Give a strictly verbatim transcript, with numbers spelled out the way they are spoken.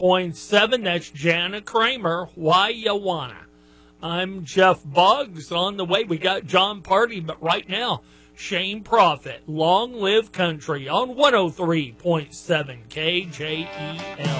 point seven. That's Jana Kramer. Why you wanna? I'm Jeff Buggs. On the way, we got John Party, but right now, Shane Prophet. Long live country on one oh three point seven K J E L.